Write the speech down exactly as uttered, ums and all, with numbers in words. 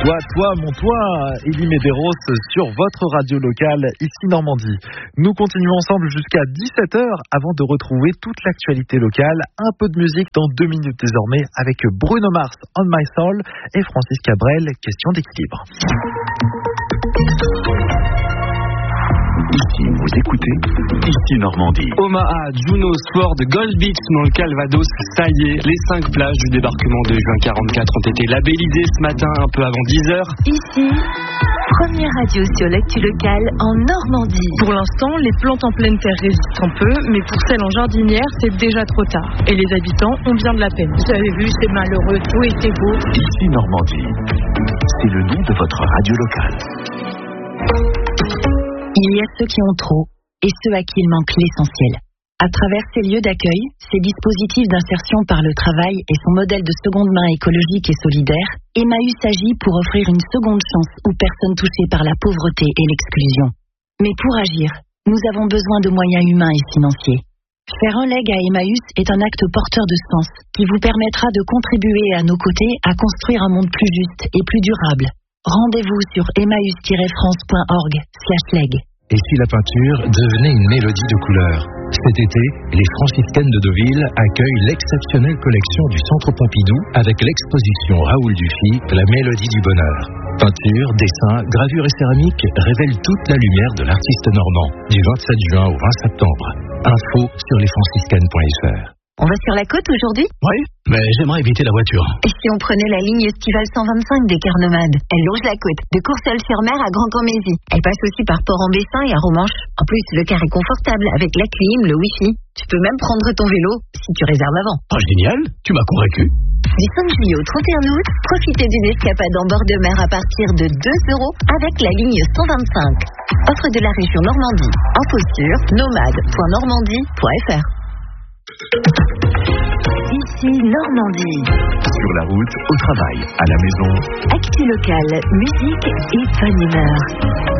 Toi, toi, mon toi, Elie Medeiros sur votre radio locale, ici Normandie. Nous continuons ensemble jusqu'à dix-sept heures avant de retrouver toute l'actualité locale. Un peu de musique dans deux minutes désormais avec Bruno Mars, On My Soul et Francis Cabrel, question d'équilibre. Ici, vous écoutez, ici Normandie. Omaha, Juno, Sword, Gold Beach dans le Calvados, ça y est, les cinq plages du débarquement de juin quarante-quatre ont été labellisées ce matin, un peu avant dix heures. Ici, première radio sur l'actu locale en Normandie. Pour l'instant, les plantes en pleine terre résistent un peu, mais pour celles en jardinière, c'est déjà trop tard. Et les habitants ont bien de la peine. Vous avez vu, c'est malheureux, tout était beau. Ici Normandie, c'est le nom de votre radio locale. Il y a ceux qui ont trop et ceux à qui il manque l'essentiel. À travers ces lieux d'accueil, ces dispositifs d'insertion par le travail et son modèle de seconde main écologique et solidaire, Emmaüs agit pour offrir une seconde chance aux personnes touchées par la pauvreté et l'exclusion. Mais pour agir, nous avons besoin de moyens humains et financiers. Faire un leg à Emmaüs est un acte porteur de sens qui vous permettra de contribuer à nos côtés à construire un monde plus juste et plus durable. Rendez-vous sur emmaüs tiret france point org slash leg. Et si la peinture devenait une mélodie de couleurs? Cet été, les franciscaines de Deauville accueillent l'exceptionnelle collection du Centre Pompidou avec l'exposition Raoul Dufy, La Mélodie du Bonheur. Peinture, dessin, gravure et céramique révèlent toute la lumière de l'artiste normand, du vingt-sept juin au vingt septembre. Info sur les franciscaines point f r. On va sur la côte aujourd'hui? Oui, mais j'aimerais éviter la voiture. Et si on prenait la ligne estivale cent vingt-cinq des Cœurs Nomades? Elle longe la côte, de Courseulles-sur-Mer à Grand-Enmézy. Elle passe aussi par Port-en-Bessin et à Romanche. En plus, le car est confortable avec la clim, le wifi. Tu peux même prendre ton vélo si tu réserves avant. Oh, génial, tu m'as convaincu. Du cinq juillet au trente et un août, profitez d'une escapade en bord de mer à partir de deux euros avec la ligne cent vingt-cinc. Offre de la région Normandie. Info sur nomade point normandie point f r. Ici Normandie. Sur la route, au travail, à la maison. Actu locale, musique et bonne humeur.